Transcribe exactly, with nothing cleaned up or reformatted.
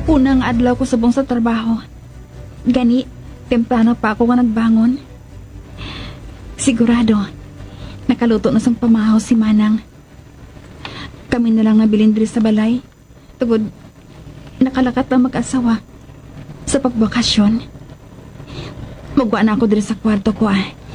Unang adlaw ko subong sa trabaho. Gani, temprano pa ako nga nagbangon. Sigurado, nakaluto na sang pamahaw si Manang. Kami na lang nabilin diri sa balay. Tugod, nakalakat ang mag-asawa sa pagbakasyon. Magwa na ako diri sa kwarto ko ah.